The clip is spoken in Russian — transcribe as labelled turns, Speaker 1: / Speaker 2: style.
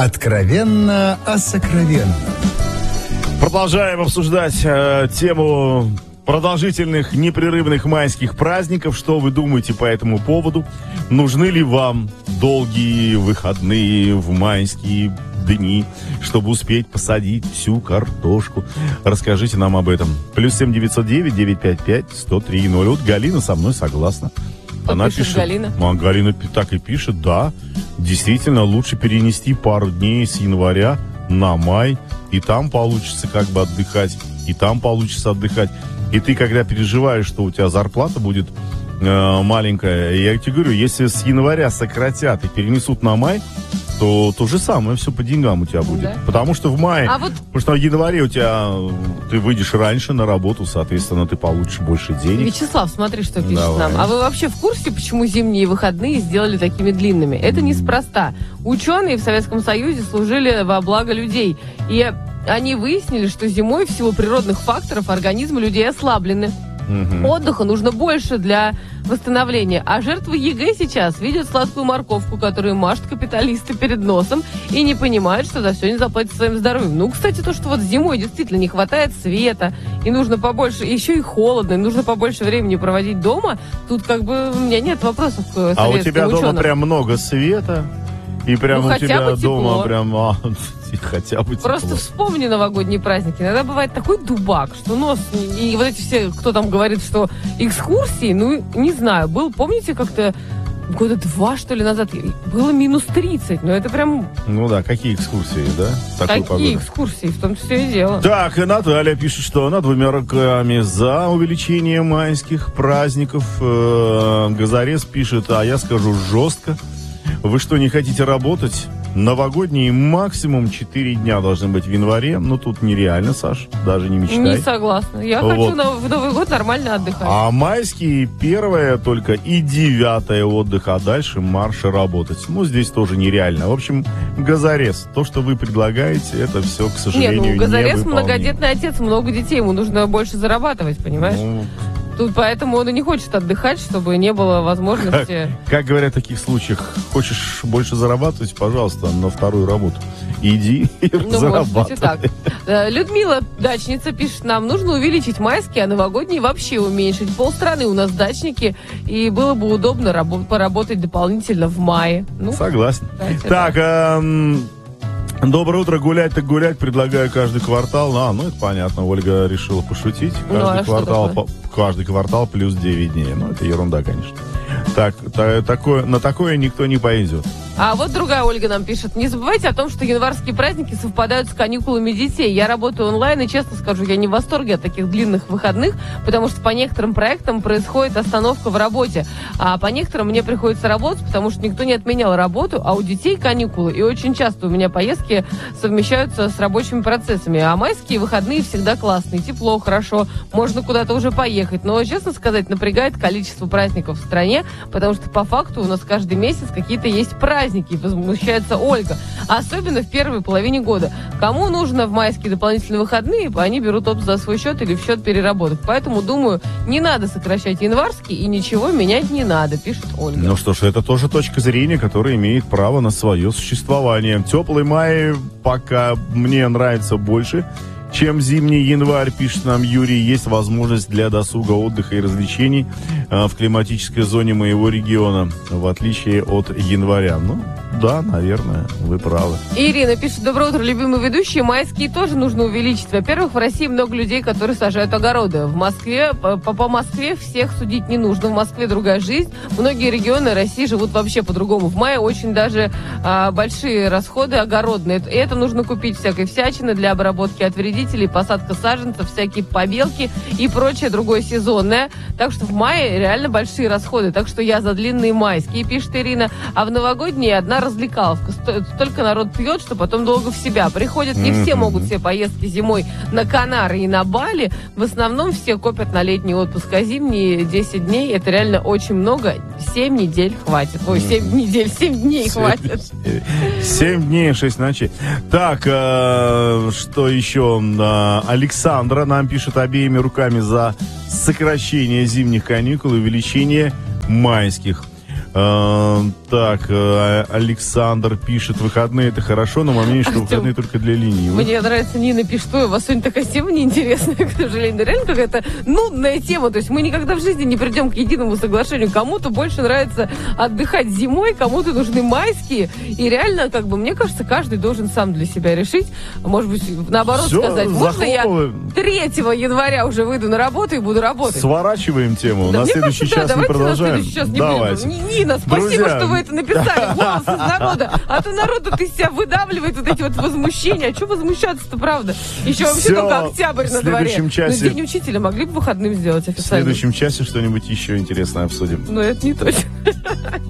Speaker 1: Откровенно о сокровенном.
Speaker 2: Продолжаем обсуждать тему продолжительных непрерывных майских праздников. Что вы думаете по этому поводу? Нужны ли вам долгие выходные в майские дни, чтобы успеть посадить всю картошку? Расскажите нам об этом. +7 909 955 103 0. Вот Галина со мной согласна. Она пишет, Галина? Галина так и пишет, да. Действительно, лучше перенести пару дней с января на май. И там получится как бы отдыхать, и там получится отдыхать. И ты, когда переживаешь, что у тебя зарплата будет маленькая, я тебе говорю, если с января сократят и перенесут на май, то то же самое все по деньгам у тебя будет. Да. Потому что в мае, потому что в январе у тебя ты выйдешь раньше на работу, соответственно, ты получишь больше денег.
Speaker 3: Вячеслав, смотри, что пишет нам. А вы вообще в курсе, почему зимние выходные сделали такими длинными? Это неспроста. Ученые в Советском Союзе служили во благо людей. И они выяснили, что зимой в силу природных факторов организмы людей ослаблены. Отдыха нужно больше для восстановления. А жертвы ЕГЭ сейчас видят сладкую морковку, которую машут капиталисты перед носом, и не понимают, что за все не заплатят своим здоровьем. Ну, кстати, то, что вот зимой действительно не хватает света, и нужно побольше, еще и холодно, и нужно побольше времени проводить дома, тут как бы у меня нет вопросов к советским ученым.
Speaker 2: А у тебя дома прям много света, и прям у тебя дома прям... хотя бы тепло.
Speaker 3: Просто вспомни новогодние праздники. Иногда бывает такой дубак, что нос... И вот эти все, кто там говорит, что экскурсии, ну, не знаю, был, помните, как-то года 2, что ли, назад было -30, но это прям...
Speaker 2: Ну да, какие экскурсии, да?
Speaker 3: Такой какие экскурсии, в том все и дело.
Speaker 2: Так, и Наталья пишет, что она 2 руками за увеличение майских праздников. Газорез пишет, а я скажу жестко. Вы что, не хотите работать? Новогодние максимум 4 дня должны быть в январе. Ну, тут нереально, Саш, даже не мечтай.
Speaker 3: Не согласна. Я хочу в Новый год нормально отдыхать.
Speaker 2: А майские 1 только и 9 отдых, а дальше марш работать. Ну, здесь тоже нереально. В общем, Газорез, то, что вы предлагаете, это все, к сожалению,
Speaker 3: Газорез многодетный отец, много детей, ему нужно больше зарабатывать, понимаешь? Тут поэтому он и не хочет отдыхать, чтобы не было возможности...
Speaker 2: Как говорят в таких случаях, хочешь больше зарабатывать, пожалуйста, на вторую работу. Иди и зарабатывай.
Speaker 3: Может быть и так. Людмила, дачница, пишет нам, нужно увеличить майские, а новогодние вообще уменьшить. Полстраны у нас дачники, и было бы удобно поработать дополнительно в мае.
Speaker 2: Согласен. Так, доброе утро, гулять так гулять, предлагаю каждый квартал. Ну это понятно, Ольга решила пошутить. Каждый квартал плюс 9 дней. Ну это ерунда, конечно. Так, на такое никто не пойдет.
Speaker 3: А вот другая Ольга нам пишет. Не забывайте о том, что январские праздники совпадают с каникулами детей. Я работаю онлайн, и честно скажу, я не в восторге от таких длинных выходных, потому что по некоторым проектам происходит остановка в работе. А по некоторым мне приходится работать, потому что никто не отменял работу, а у детей каникулы. И очень часто у меня поездки совмещаются с рабочими процессами. А майские выходные всегда классные. Тепло, хорошо, можно куда-то уже поехать. Но, честно сказать, напрягает количество праздников в стране, потому что по факту у нас каждый месяц какие-то есть праздники. Возмущается Ольга. Особенно в первой половине года. Кому нужно в майские дополнительные выходные, они берут отпуск за свой счет или в счет переработок. Поэтому, думаю, не надо сокращать январские и ничего менять не надо, пишет Ольга.
Speaker 2: Ну что ж, это тоже точка зрения, которая имеет право на свое существование. Теплый май пока мне нравится больше, чем зимний январь, пишет нам Юрий. Есть возможность для досуга, отдыха и развлечений в климатической зоне моего региона, в отличие от января. Ну, да, наверное, вы правы.
Speaker 3: Ирина пишет, доброе утро, любимые ведущие. Майские тоже нужно увеличить. Во-первых, в России много людей, которые сажают огороды. В Москве, по Москве всех судить не нужно. В Москве другая жизнь. Многие регионы России живут вообще по-другому. В мае очень даже большие расходы огородные. И это нужно купить всякой всячины для обработки от вредителей, посадка саженцев, всякие побелки и прочее другое сезонное. Так что в мае реально большие расходы. Так что я за длинные майские, пишет Ирина. А в новогодние одна развлекаловка. Столько народ пьет, что потом долго в себя приходят. Не все могут себе поездки зимой на Канары и на Бали. В основном все копят на летний отпуск. А зимние 10 дней это реально очень много. 7 недель хватит. Ой, 7 недель, 7 дней хватит.
Speaker 2: 7 дней, 6 ночей. Так, что еще? Александра нам пишет обеими руками за сокращение зимних каникул и увеличение майских. Так, Александр пишет, выходные это хорошо, но момент, что выходные только для ленивых.
Speaker 3: Мне нравится, Нина пишет, у вас сегодня такая тема неинтересная, к сожалению, реально какая-то нудная тема, то есть мы никогда в жизни не придем к единому соглашению, кому-то больше нравится отдыхать зимой, кому-то нужны майские, и реально, как бы, мне кажется, каждый должен сам для себя решить, может быть, наоборот
Speaker 2: Все,
Speaker 3: сказать, можно я 3 января уже выйду на работу и буду работать?
Speaker 2: Сворачиваем тему,
Speaker 3: Да,
Speaker 2: на следующий час не продолжаем.
Speaker 3: Давайте. Нина, спасибо,
Speaker 2: Друзья,
Speaker 3: что вы это написали. Голос из народа. А то народу-то из себя выдавливает вот эти вот возмущения. А что возмущаться-то, правда? Еще вообще
Speaker 2: Всё,
Speaker 3: только октябрь на дворе.
Speaker 2: часе,
Speaker 3: Ну, День учителя могли бы выходным сделать
Speaker 2: в
Speaker 3: официально.
Speaker 2: следующем часе что-нибудь еще интересное обсудим.
Speaker 3: Но это не точно.